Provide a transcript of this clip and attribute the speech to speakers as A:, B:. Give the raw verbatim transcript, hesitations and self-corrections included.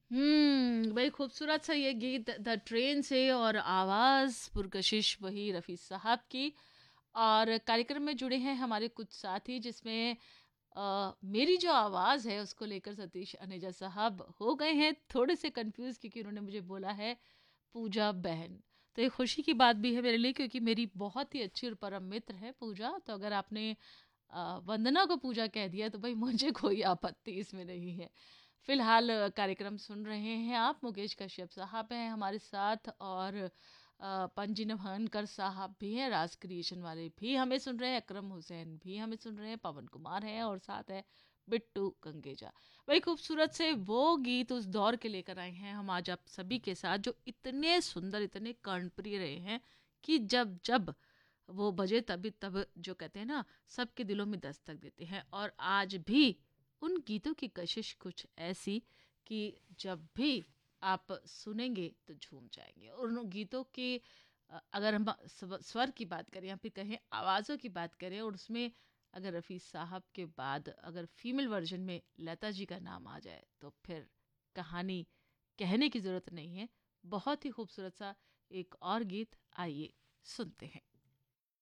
A: हम्म, बड़ी खूबसूरत सा ये गीत द ट्रेन से, और आवाज़ पुरकशिश वही रफ़ी साहब की। और कार्यक्रम में जुड़े हैं हमारे कुछ साथी, जिसमें अ, मेरी जो आवाज़ है उसको लेकर सतीश अनेजा साहब हो गए हैं थोड़े से कंफ्यूज, क्योंकि उन्होंने मुझे बोला है पूजा बहन। तो ये खुशी की बात भी है मेरे लिए, क्योंकि मेरी बहुत ही अच्छी और परम मित्र है पूजा। तो अगर आपने अ, वंदना को पूजा कह दिया तो भाई मुझे कोई आपत्ति इसमें नहीं है। फिलहाल अ, कार्यक्रम सुन रहे हैं आप, मुकेश कश्यप साहब हैं हमारे साथ, और अ, पंजी नभानकर साहब भी हैं, राज क्रिएशन वाले भी हमें सुन रहे हैं, अकरम हुसैन भी हमें सुन रहे हैं, पवन कुमार हैं, और साथ है बिट्टू गंगेजा। बड़ी खूबसूरत से वो गीत उस दौर के लेकर आए हैं हम आज आप सभी के साथ, जो इतने सुंदर, इतने कर्णप्रिय रहे हैं कि जब जब वो बजे तभी तब, जो कहते हैं ना, सबके दिलों में दस्तक देते हैं। और आज भी उन गीतों की कशिश कुछ ऐसी कि जब भी आप सुनेंगे तो झूम जाएंगे। और उन गीतों की अ, अगर हम स्व- स्वर की बात करें या फिर कहें आवाज़ों की बात करें, और उसमें अगर रफ़ी साहब के बाद अगर फीमेल वर्जन में लता जी का नाम आ जाए तो फिर कहानी कहने की ज़रूरत नहीं है। बहुत ही खूबसूरत सा एक और गीत, आइए सुनते हैं।